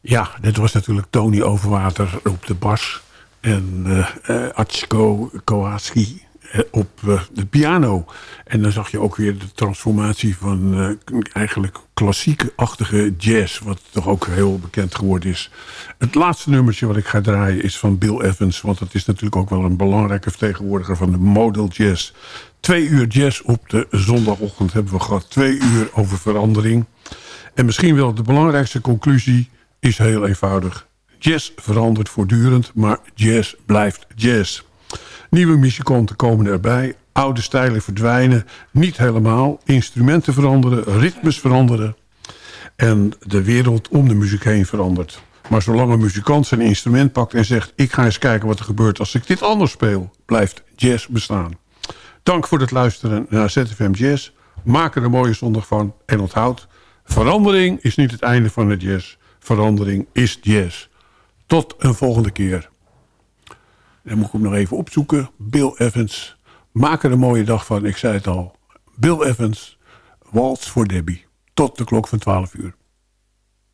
Ja, dit was natuurlijk Tony Overwater op de bas. En Atsuko Kowalski op de piano. En dan zag je ook weer de transformatie van eigenlijk klassieke-achtige jazz. Wat toch ook heel bekend geworden is. Het laatste nummertje wat ik ga draaien is van Bill Evans. Want dat is natuurlijk ook wel een belangrijke vertegenwoordiger van de modal jazz. 2 uur jazz op de zondagochtend hebben we gehad. 2 uur over verandering. En misschien wel de belangrijkste conclusie is heel eenvoudig. Jazz verandert voortdurend, maar jazz blijft jazz. Nieuwe muzikanten komen erbij. Oude stijlen verdwijnen. Niet helemaal. Instrumenten veranderen. Ritmes veranderen. En de wereld om de muziek heen verandert. Maar zolang een muzikant zijn instrument pakt en zegt... ik ga eens kijken wat er gebeurt als ik dit anders speel... blijft jazz bestaan. Dank voor het luisteren naar ZFM Jazz. Maak er een mooie zondag van. En onthoud, verandering is niet het einde van het jazz. Verandering is jazz. Tot een volgende keer. Dan moet ik hem nog even opzoeken. Bill Evans. Maak er een mooie dag van. Ik zei het al. Bill Evans. Waltz voor Debbie. Tot de klok van 12 uur.